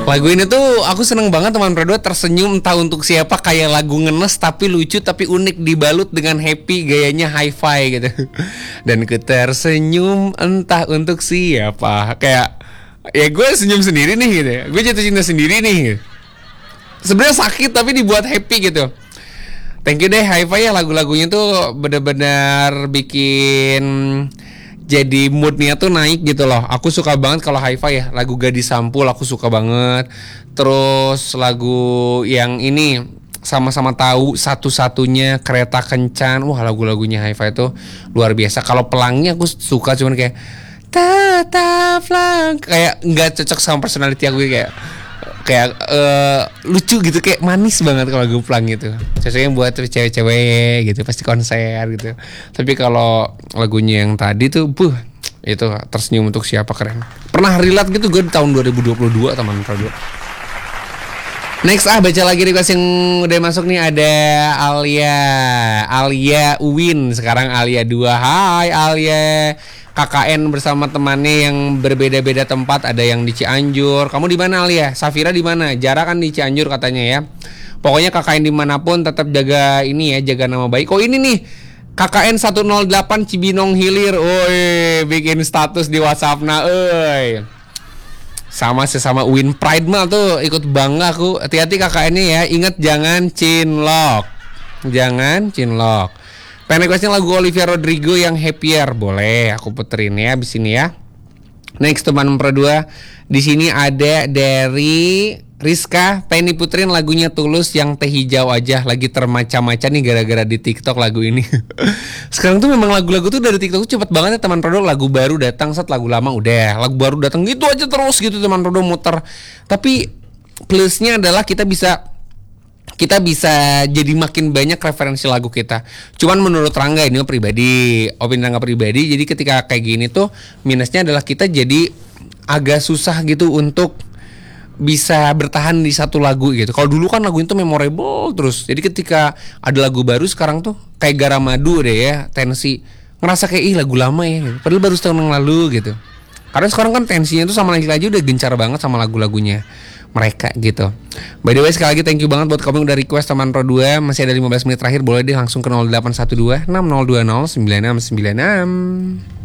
Lagu ini tuh aku seneng banget teman berdua, tersenyum entah untuk siapa, kayak lagu ngenes tapi lucu tapi unik, dibalut dengan happy, gayanya hi-fi gitu. Dan ku tersenyum entah untuk siapa, kayak ya gue senyum sendiri nih gitu. Gue jatuh cinta sendiri nih gitu. Sebenarnya sakit tapi dibuat happy gitu. Thank you deh hi-fi ya, lagu-lagunya tuh benar-benar bikin jadi moodnya tuh naik gitu loh. Aku suka banget kalau hi-fi ya. Lagu Gadis Sampul aku suka banget. Terus lagu yang ini Sama-sama Tahu, Satu-Satunya, Kereta Kencan. Wah, lagu-lagunya hi-fi tuh luar biasa. Kalau Pelangi aku suka, cuman kayak tetaplah kayak nggak cocok sama personality aku, kayak lucu gitu, kayak manis banget kalau lagu Pelangi itu. Cocoknya buat cewek-cewek gitu, pasti konser gitu. Tapi kalau lagunya yang tadi tuh, itu Tersenyum Untuk Siapa, keren. Pernah relate gitu gue di tahun 2022 teman berdua. Next baca lagi request yang udah masuk nih. Ada Alia Uwin, sekarang Alia 2. Hai Alia. KKN bersama temannya yang berbeda-beda tempat, ada yang di Cianjur. Kamu di mana Alia? Safira di mana? Jara kan di Cianjur katanya ya. Pokoknya KKN dimanapun tetap jaga ini ya, jaga nama baik. Oh ini nih, KKN 108 Cibinong Hilir. Woi, bikin status di WhatsApp nah, sesama Win Pride mah tuh ikut bangga aku. Hati-hati KKN-nya ya. Ingat jangan cinlok. Pengen requestnya lagu Olivia Rodrigo yang Happier, boleh aku puterin ya abis ini ya. Next teman berdua, di sini ada dari Rizka, pengen diputerin lagunya Tulus yang Teh Hijau Aja, lagi termaca-maca nih gara-gara di TikTok lagu ini. Sekarang tuh memang lagu-lagu tuh dari TikTok tuh cepet banget ya teman produk, lagu baru datang saat lagu lama udah, lagu baru datang gitu aja terus gitu teman produk muter. Tapi plusnya adalah kita bisa jadi makin banyak referensi lagu kita. Cuman menurut Rangga ini pribadi, opini Rangga pribadi, jadi ketika kayak gini tuh minusnya adalah kita jadi agak susah gitu untuk bisa bertahan di satu lagu gitu. Kalau dulu kan lagu itu memorable terus. Jadi ketika ada lagu baru sekarang tuh kayak Garam Madu deh ya, tensi. Ngerasa kayak lagu lama ya gitu. Padahal baru setahun yang lalu gitu. Karena sekarang kan tensinya tuh sama lagi aja udah gencar banget sama lagu-lagunya mereka gitu. By the way sekali lagi thank you banget buat kamu yang udah request teman Pro 2. Masih ada 15 menit terakhir, boleh deh langsung ke 0812 6020 9696.